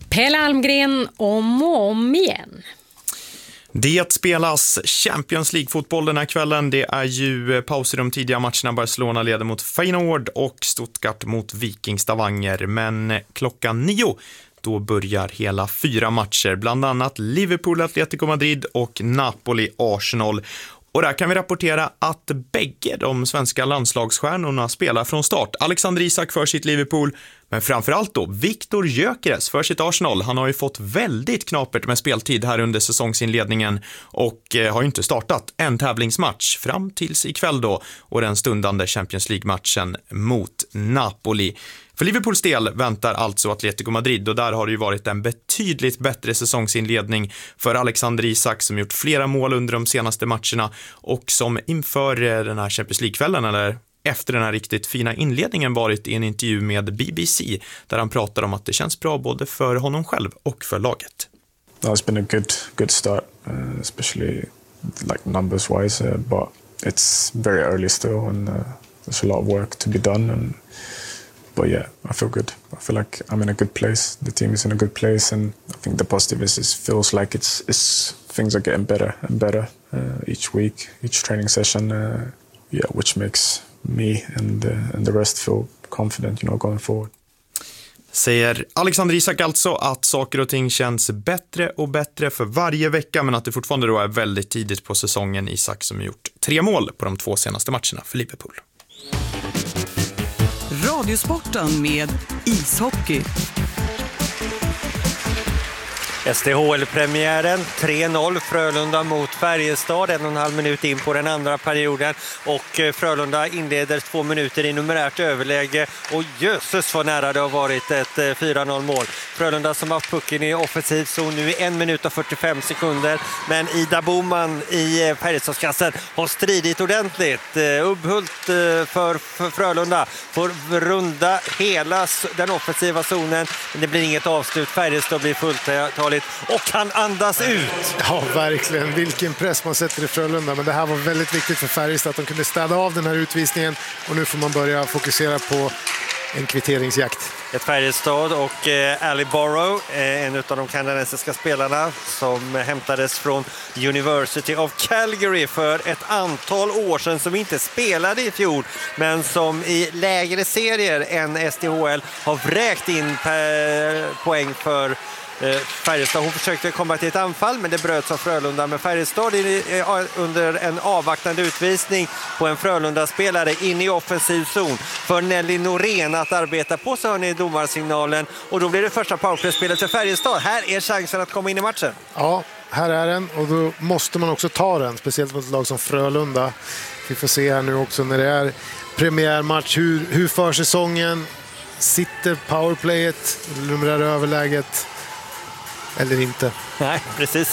Pelle Almgren om och om igen. Det spelas Champions League-fotboll den här kvällen. Det är ju paus i de tidiga matcherna. Barcelona leder mot Feyenoord och Stuttgart mot Viking Stavanger. Men klockan 9 då börjar hela 4 matcher. Bland annat Liverpool, Atletico Madrid och Napoli, Arsenal. Och där kan vi rapportera att bägge de svenska landslagsstjärnorna spelar från start. Alexander Isak för sitt Liverpool, men framförallt då Viktor Gyökeres för sitt Arsenal. Han har ju fått väldigt knapert med speltid här under säsongsinledningen och har ju inte startat en tävlingsmatch fram tills ikväll då och den stundande Champions League-matchen mot Napoli. För Liverpools del väntar alltså Atletico Madrid och där har det ju varit en betydligt bättre säsongsinledning för Alexander Isak som gjort flera mål under de senaste matcherna och som inför den här Champions League-kvällen eller efter den här riktigt fina inledningen varit i en intervju med BBC där han pratar om att det känns bra både för honom själv och för laget. It's been a good start, especially like numbers wise, but it's very early still and there's a lot of work to be done. But yeah, I feel good. I feel like I'm in a good place. The team is in a good place, and I think the positive is it feels like it's things are getting better and better each week, each training session. Which makes me and the rest feel confident, going forward. Säger Alexander Isak alltså att saker och ting känns bättre och bättre för varje vecka men att det fortfarande då är väldigt tidigt på säsongen. Isak som gjort 3 mål på de 2 senaste matcherna för Liverpool. Radiosporten med ishockey. SDHL-premiären 3-0 Frölunda mot Färjestad 1,5 minut in på den andra perioden och Frölunda inleder 2 minuter i numerärt överläge och jösses vad nära det har varit ett 4-0 mål. Frölunda som har pucken i offensiv zon nu i 1 minut och 45 sekunder men Ida Boman i Färjestadskassen har stridit ordentligt. Ubbhult för Frölunda får runda hela den offensiva zonen men det blir inget avslut. Färjestad blir fulltaligt och kan andas ut. Ja, verkligen. Vilken press man sätter i Frölunda. Men det här var väldigt viktigt för Färjestad att de kunde städa av den här utvisningen. Och nu får man börja fokusera på en kvitteringsjakt. Ett Färjestad och Ali Borrow, en av de kanadensiska spelarna som hämtades från University of Calgary för ett antal år sedan, som inte spelade i fjol men som i lägre serier än SDHL har vräkt in poäng för Färjestad. Hon försökte komma till ett anfall men det bröts av Frölunda, men Färjestad under en avvaktande utvisning på en Frölunda-spelare in i offensiv zon för Nelly Norén att arbeta på, så hör ni domarsignalen och då blir det första powerplay-spelet för Färjestad. Här är chansen att komma in i matchen. Ja, här är den och då måste man också ta den, speciellt mot ett lag som Frölunda. Vi får se här nu också när det är premiärmatch hur för säsongen sitter powerplayet, numerära överläget eller inte. Nej, precis.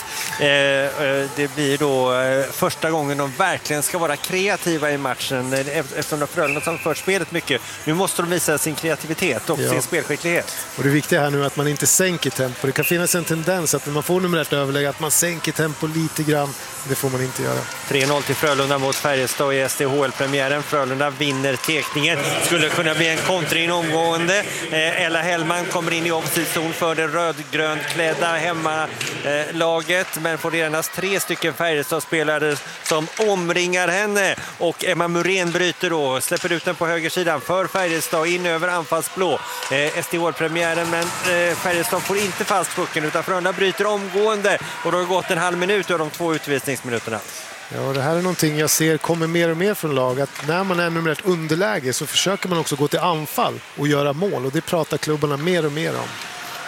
Det blir då första gången de verkligen ska vara kreativa i matchen eftersom de Frölunda som för spelet mycket. Nu måste de visa sin kreativitet och sin spelskicklighet. Och det viktiga här nu är att man inte sänker tempo. Det kan finnas en tendens att när man får numerärt överläge att man sänker tempo lite grann. Det får man inte göra. 3-0 till Frölunda mot Färjestad i SDHL-premiären. Frölunda vinner tekningen. Skulle kunna bli en kontring omgående. Ella Hellman kommer in i offensiv zon för det rödgrönt klädda hemmalaget, men får endast 3 stycken Färjestad-spelare som omringar henne och Emma Murén bryter då, släpper ut den på högersidan för Färjestad in över anfallsblå. SDHL-premiären, men Färjestad får inte fast pucken utan Frölunda bryter omgående och då har gått en halv minut av de 2 utvisningsminuterna. Ja, det här är någonting jag ser kommer mer och mer från lag, att när man är numerärt underläge så försöker man också gå till anfall och göra mål, och det pratar klubbarna mer och mer om.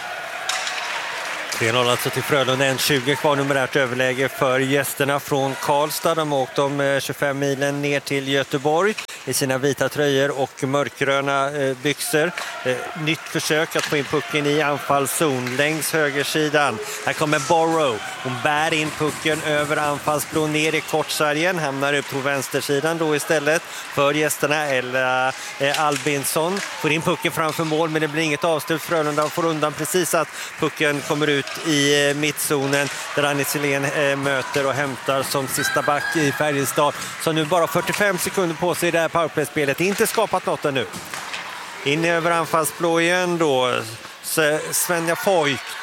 3-0 alltså till Frölunda, en 20 kvar numerärt överläge för gästerna från Karlstad. De åkt de 25 milen ner till Göteborg i sina vita tröjor och mörkgröna byxor. Nytt försök att få in pucken i anfallszon längs högersidan. Här kommer Borrow. Hon bär in pucken över anfallsblå ner i kortsargen. Hamnar upp på vänstersidan då istället för gästerna. Eller Albinsson får in pucken framför mål, men det blir inget avslut. Frölunda får undan precis att pucken kommer ut i mittzonen där Annie Silén möter och hämtar som sista back i Färjestad, som nu bara 45 sekunder på sig i det här powerplay-spelet. Inte skapat något ännu. In över anfallsblå igen då. Svenja Voigt,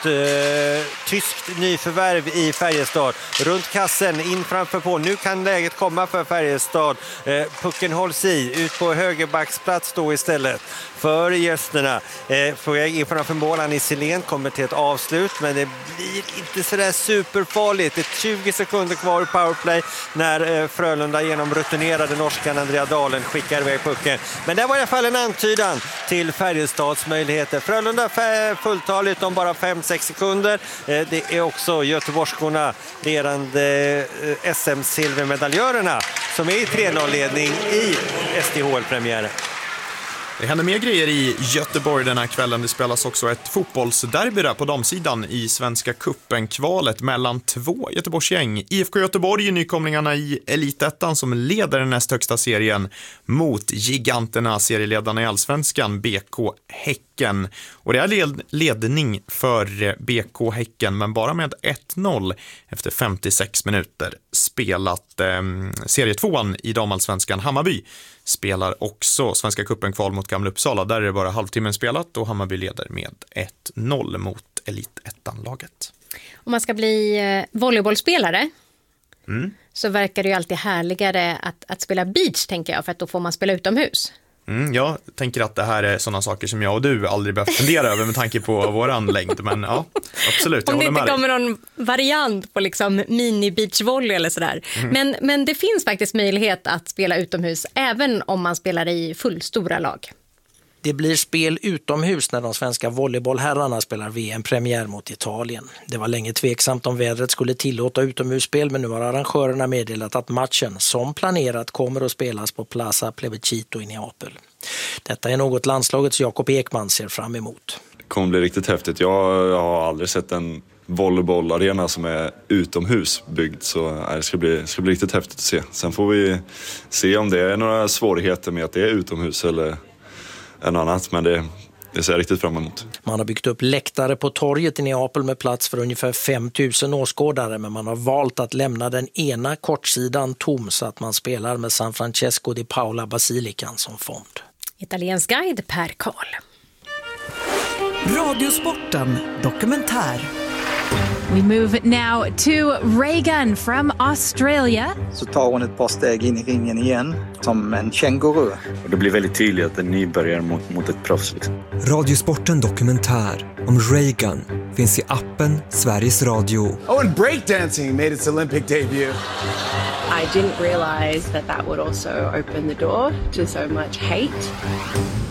tyskt nyförvärv i Färjestad. Runt kassen, in framför på. Nu kan läget komma för Färjestad. Pucken hålls ut på högerbacksplats då istället för gästerna. På väg in framför målan i Silén, kommer till ett avslut, men det blir inte sådär superfarligt. Det är 20 sekunder kvar i powerplay när Frölunda genom rutinerade norskan Andrea Dahlen skickar iväg pucken. Men det var i alla fall en antydan till Färjestads möjligheter. Frölunda fulltaligt om bara 5-6 sekunder. Det är också göteborgskorna, ledande SM-silvermedaljörerna, som är i 3-0-ledning i SDHL-premiären. Det händer mer grejer i Göteborg den här kvällen. Det spelas också ett fotbollsderby där på damsidan i Svenska Cupen-kvalet mellan två Göteborgsgäng. IFK Göteborg är nykomlingarna i Elitettan som leder den näst högsta serien mot giganterna, serieledarna i Allsvenskan, BK Häcken. Och det är ledning för BK Häcken, men bara med 1-0 efter 56 minuter spelat. Serietvåan i damallsvenskan, Hammarby, spelar också Svenska Cupen-kval mot Gamla Uppsala. Där är det bara halvtimmen spelat och Hammarby leder med 1-0 mot Elitettan-laget. Om man ska bli volleybollspelare så verkar det ju alltid härligare att spela beach, tänker jag, för att då får man spela utomhus. Jag tänker att det här är sådana saker som jag och du aldrig behöver fundera över med tanke på våran längd. Men ja, absolut, jag om det håller med inte dig. kommer någon variant på liksom mini-beachvolley eller sådär. Men det finns faktiskt möjlighet att spela utomhus även om man spelar i fullstora lag. Det blir spel utomhus när de svenska volleybollherrarna spelar VM-premiär mot Italien. Det var länge tveksamt om vädret skulle tillåta utomhusspel, men nu har arrangörerna meddelat att matchen som planerat kommer att spelas på Plaza Plebiscito i Neapel. Detta är något landslagets Jakob Ekman ser fram emot. Det kommer bli riktigt häftigt. Jag har aldrig sett en volleybollarena som är utomhusbyggd, så det ska bli riktigt häftigt att se. Sen får vi se om det är några svårigheter med att det är utomhus eller än annat, men det ser jag riktigt fram emot. Man har byggt upp läktare på torget i Neapel med plats för ungefär 5 000 åskådare, men man har valt att lämna den ena kortsidan tom så att man spelar med San Francesco di Paola Basilikan som fond. Italiensk guide Per Karl. Radiosporten dokumentär. We move now to Reagan from Australia. Så tar hon ett par steg in i ringen igen som en känguru. Och det blir väldigt tydligt att en nybörjare mot ett proffs. Liksom. Radiosporten dokumentär om Reagan finns i appen Sveriges Radio. Oh, and breakdancing made its Olympic debut. I didn't realize that would also open the door to so much hate.